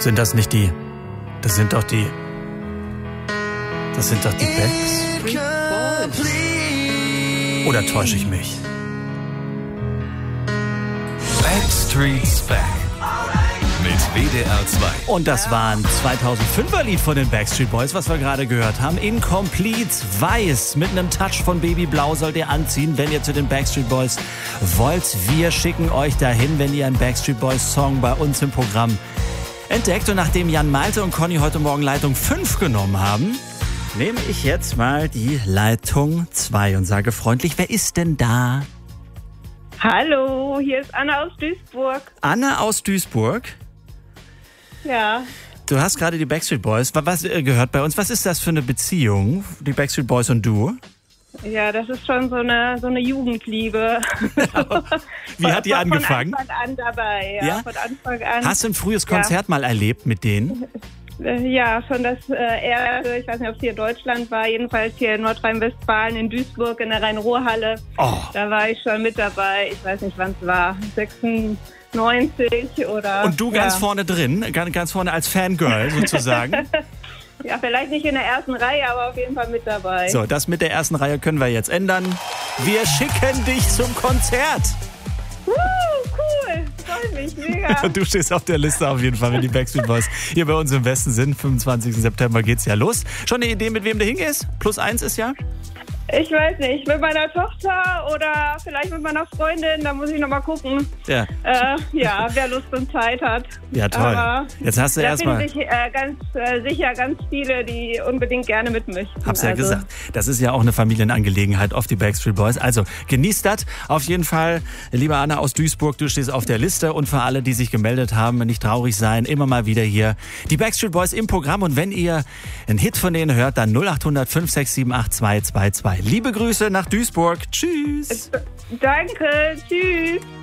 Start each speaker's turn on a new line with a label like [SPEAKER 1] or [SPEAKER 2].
[SPEAKER 1] Sind das nicht die... Das sind doch die Backstreet Boys. Oder täusche ich mich?
[SPEAKER 2] Backstreet's Back mit WDR 2.
[SPEAKER 1] Und das war ein 2005er Lied von den Backstreet Boys, was wir gerade gehört haben. Incomplete, weiß, mit einem Touch von Babyblau sollt ihr anziehen, wenn ihr zu den Backstreet Boys wollt. Wir schicken euch dahin, wenn ihr einen Backstreet Boys Song bei uns im Programm entdeckt. Und nachdem Jan Malte und Conny heute Morgen Leitung 5 genommen haben, nehme ich jetzt mal die Leitung 2 und sage freundlich, wer ist denn da?
[SPEAKER 3] Hallo, hier ist Anna aus Duisburg.
[SPEAKER 1] Anna aus Duisburg?
[SPEAKER 3] Ja.
[SPEAKER 1] Du hast gerade die Backstreet Boys gehört bei uns. Was ist das für eine Beziehung, die Backstreet Boys und du?
[SPEAKER 3] Ja, das ist schon so eine Jugendliebe.
[SPEAKER 1] Wie hat die angefangen?
[SPEAKER 3] Von Anfang an dabei,
[SPEAKER 1] Ja?
[SPEAKER 3] Von Anfang an.
[SPEAKER 1] Hast du ein frühes Konzert mal erlebt mit denen?
[SPEAKER 3] Ja, schon das erste, ich weiß nicht, ob es hier in Deutschland war, jedenfalls hier in Nordrhein-Westfalen, in Duisburg, in der Rhein-Ruhr-Halle.
[SPEAKER 1] Oh.
[SPEAKER 3] Da war ich schon mit dabei, ich weiß nicht, wann es war, 96 oder...
[SPEAKER 1] Und du ganz vorne drin, ganz vorne als Fangirl sozusagen?
[SPEAKER 3] Ja, vielleicht nicht in der ersten Reihe, aber auf jeden Fall mit dabei.
[SPEAKER 1] So, das mit der ersten Reihe können wir jetzt ändern. Wir schicken dich zum Konzert.
[SPEAKER 3] Cool, freut mich, mega.
[SPEAKER 1] Du stehst auf der Liste auf jeden Fall, wenn die Backstreet Boys hier bei uns im Westen sind. 25. September geht's ja los. Schon eine Idee, mit wem du hingehst? +1 ist ja?
[SPEAKER 3] Ich weiß nicht, mit meiner Tochter oder vielleicht mit meiner Freundin, da muss ich nochmal gucken.
[SPEAKER 1] Ja.
[SPEAKER 3] Wer Lust und Zeit hat.
[SPEAKER 1] Ja, toll. Aber jetzt hast du erstmal.
[SPEAKER 3] Da finden sich ganz sicher ganz viele, die unbedingt gerne mit möchten.
[SPEAKER 1] Hab's ja gesagt. Das ist ja auch eine Familienangelegenheit auf die Backstreet Boys. Also genießt das auf jeden Fall. Liebe Anna aus Duisburg, du stehst auf der Liste. Und für alle, die sich gemeldet haben, nicht traurig sein, immer mal wieder hier die Backstreet Boys im Programm. Und wenn ihr einen Hit von denen hört, dann 0800 567 8222. Liebe Grüße nach Duisburg. Tschüss.
[SPEAKER 3] Danke. Tschüss.